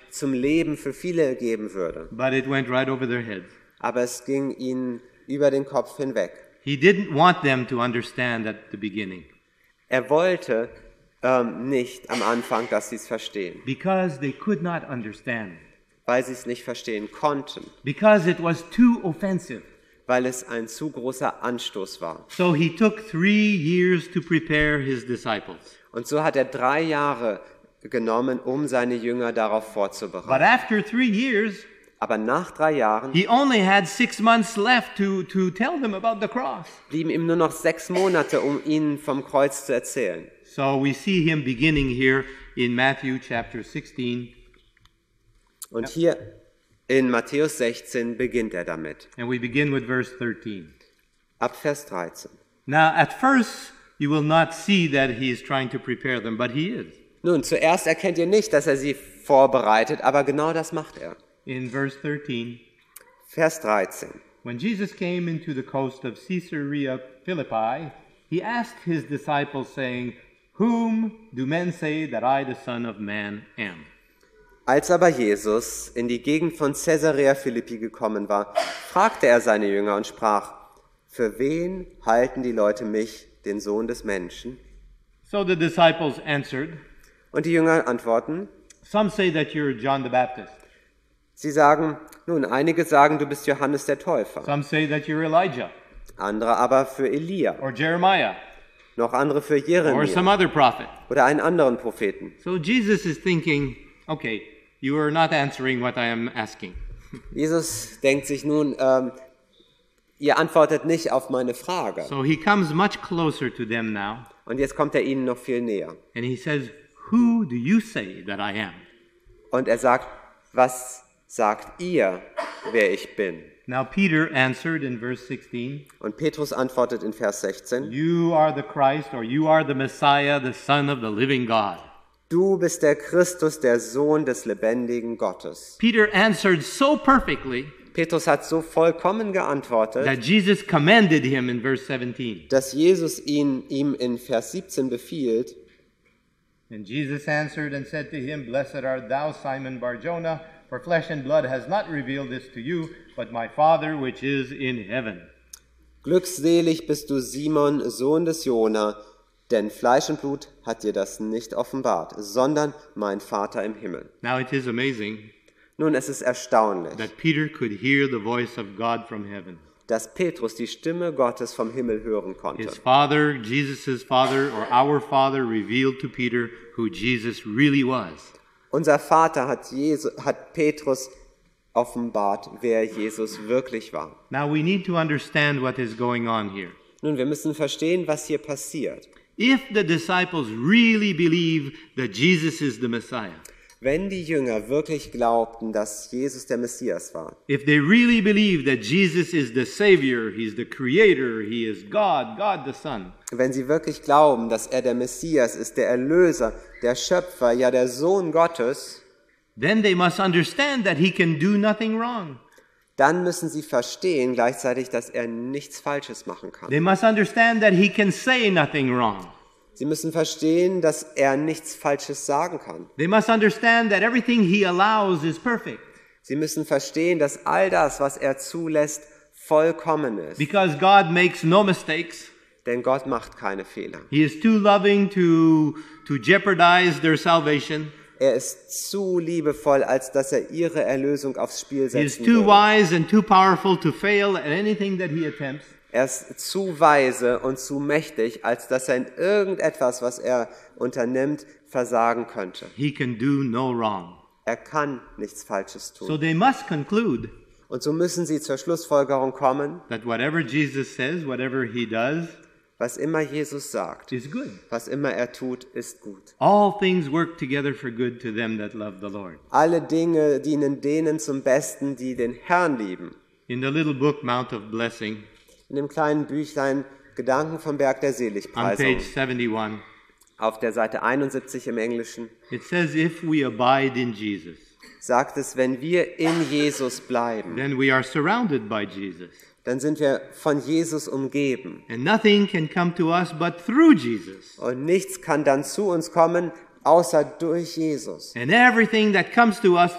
zum Leben für viele geben würde. But it went right over their heads. Aber es ging ihnen über den Kopf hinweg. He didn't want them to understand at the beginning. Er wollte nicht am Anfang, dass sie es verstehen, Because they could not understand. weil sie es nicht verstehen konnten, Because it was too offensive. weil es ein zu großer Anstoß war. So he took 3 years to prepare his disciples. Und so hat er 3 Jahre genommen, um seine Jünger darauf But vorzubereiten. after 3 years, Aber nach 3 Jahren he only had 6 months left to tell them about the cross. blieben ihm nur noch 6 Monate, um ihnen vom Kreuz zu erzählen. So we see him beginning here in Matthew chapter 16, Und hier in Matthäus 16 beginnt er damit. and we begin with verse 13. Ab Vers 13. Now, at first, you will not see that he is trying to prepare them, but he is. Nun, zuerst erkennt ihr nicht, dass er sie vorbereitet, aber genau das macht er. In verse 13, Vers 13. when Jesus came into the coast of Caesarea Philippi, he asked his disciples, saying, Whom do men say that I, the Son of Man, am? Als aber Jesus in die Gegend von Caesarea Philippi gekommen war, fragte er seine Jünger und sprach, für wen halten die Leute mich, den Sohn des Menschen? So the disciples answered, Und die Jünger antworten, Some say that you're John the Baptist. sie sagen, nun, einige sagen, du bist Johannes der Täufer, Some say that you're Elijah andere aber für Elia, or Jeremiah noch andere für or some Jeremia other prophet. oder einen anderen Propheten. So Jesus is thinking, okay, you are not answering what I am asking. Jesus denkt sich nun, ihr antwortet nicht auf meine Frage. So he comes much closer to them now, Und jetzt kommt er ihnen noch viel näher. and he says, Who do you say that I am? Und er sagt, was sagt ihr, wer ich bin? Now Peter answered in verse 16, Und Petrus antwortet in Vers 16, You are the Christ, or you are the Messiah, the Son of the living God. du bist der Christus, der Sohn des lebendigen Gottes. Peter answered so perfectly Petrus hat so vollkommen geantwortet, that Jesus commended him in verse 17. dass Jesus ihm in Vers 17 befiehlt, And Jesus answered and said to him, Blessed art thou, Simon Bar-Jonah, for flesh and blood has not revealed this to you, but my Father which is in heaven. glückselig bist du Simon, Sohn des Jona, denn Fleisch und Blut hat dir das nicht offenbart, sondern mein Vater im Himmel. Now it is amazing Nun, es ist erstaunlich, that Peter could hear the voice of God from heaven. dass Petrus die Stimme Gottes vom Himmel hören His konnte. father, Jesus' father, or our father, revealed to Peter who Jesus really was. Unser Vater hat Petrus offenbart, wer Jesus wirklich war. Now we need to understand what is going on here. Nun, wir müssen verstehen, was hier passiert. If the disciples really believe that Jesus is the Messiah, Wenn die Jünger wirklich glaubten, dass Jesus der Messias war, if they really believe that Jesus is the Savior, He's the Creator, He is God, God the Son, wenn sie wirklich glauben, dass er der Messias ist, der Erlöser, der Schöpfer, ja der Sohn Gottes, then they must understand that He can do nothing wrong. dann müssen sie verstehen gleichzeitig, dass er nichts Falsches machen kann. They must understand that He can say nothing wrong. Sie müssen verstehen, dass er nichts Falsches sagen kann. They must understand that everything He allows is perfect, Sie müssen verstehen, dass all das, was er zulässt, vollkommen ist. because God makes no mistakes. Denn Gott macht keine Fehler. He is too loving to jeopardize their salvation. Er ist zu liebevoll, als dass er ihre Erlösung aufs Spiel He is setzen too würde. wise and too powerful to fail at anything that He attempts. Er ist zu weise und zu mächtig, als dass er in irgendetwas, was er unternimmt, versagen könnte. He can do no wrong. Er kann nichts Falsches So tun. they must conclude Und so müssen sie zur Schlussfolgerung kommen, that whatever Jesus says, whatever He does, was immer Jesus sagt, is good. was immer er tut, ist gut. All things work together for good to them that love the Lord. Alle Dinge dienen denen zum Besten, die den Herrn lieben. In the little book Mount of Blessing, In dem kleinen Büchlein Gedanken vom Berg der on Seligpreisung, page 71, auf der Seite 71 im Englischen, it says, if we abide in Jesus, sagt es, wenn wir in Jesus bleiben, then we are surrounded by Jesus. dann sind wir von Jesus umgeben. And nothing can come to us but through Jesus. Und nichts kann dann zu uns kommen, außer durch Jesus. And everything that comes to us